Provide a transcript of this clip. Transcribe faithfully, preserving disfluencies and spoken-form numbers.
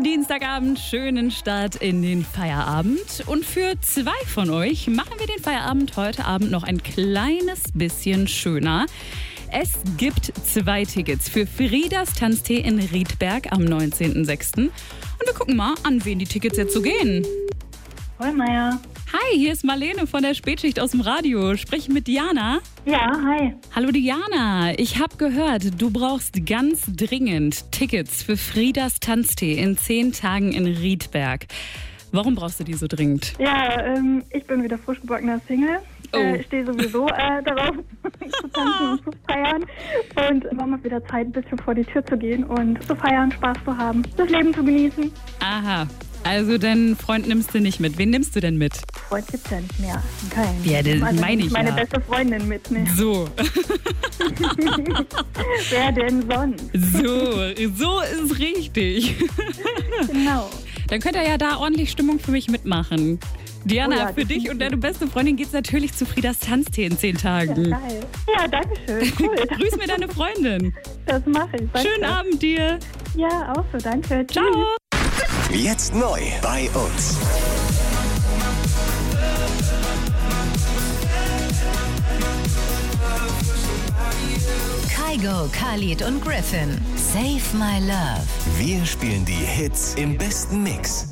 Dienstagabend, schönen Start in den Feierabend. Und für zwei von euch machen wir den Feierabend heute Abend noch ein kleines bisschen schöner. Es gibt zwei Tickets für Fridas Tanztee in Riedberg am neunzehnten sechsten Und wir gucken mal, an wen die Tickets jetzt so gehen. Hoi, Maya. Hi, hier ist Marlene von der Spätschicht aus dem Radio. Spreche ich mit Diana? Ja, hi. Hallo Diana, ich habe gehört, du brauchst ganz dringend Tickets für Fridas Tanztee in zehn Tagen in Riedberg. Warum brauchst du die so dringend? Ja, ähm, ich bin wieder frisch gebackener Single. Oh. Äh, ich stehe sowieso äh, darauf, zu tanzen und zu feiern. Und war mal wieder Zeit, ein bisschen vor die Tür zu gehen und zu feiern, Spaß zu haben, das Leben zu genießen. Aha, also deinen Freund nimmst du nicht mit. Wen nimmst du denn mit? Freund gibt's ja nicht mehr. Kein. Ja, das also meine ich meine ja. beste Freundin mit, ne? So, Wer denn sonst? so, so ist richtig. Genau. Dann könnt ihr ja da ordentlich Stimmung für mich mitmachen. Diana, Oh ja, für dich definitiv. und deine beste Freundin geht's natürlich zu Fridas Tanztee in zehn Tagen. Ja, geil. Ja, danke schön. Cool. Grüß mir deine Freundin. Das mache ich. Danke. Schönen Abend dir. Ja, auch so. Danke. Tschüss. Ciao. Jetzt neu bei uns. Kygo, Khalid und Griffin. Save My Love. Wir spielen die Hits im besten Mix.